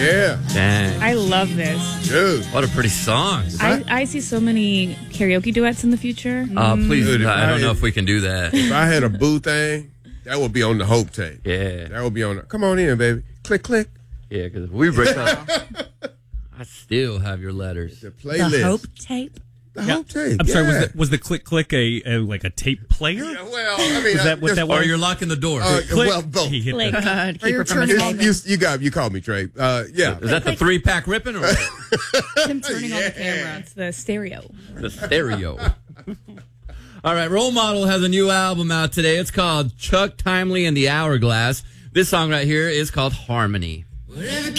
Yeah. Dang. I love this. Dude. What a pretty song. I see so many karaoke duets in the future. Please, Dude, if I don't I- know if we can do that. If I had a boo thing, that would be on the Hope tape. Yeah. That would be on the, come on in, baby. Click, click. Yeah, because if we break up, I still have your letters. The playlist. Hope tape. The Hope tape. I'm sorry. yeah. Was the click click a like a tape player? Yeah, well, I mean, Is that what that was? Or you're locking the door. Click. well, both. He hit Like, the- Or you're turning on You called me Trey. Yeah. Is that the 3-pack ripping or what? him turning on the camera. It's the stereo. The stereo? All right, Role Model has a new album out today. It's called Chuck Timely and the Hourglass. This song right here is called Harmony.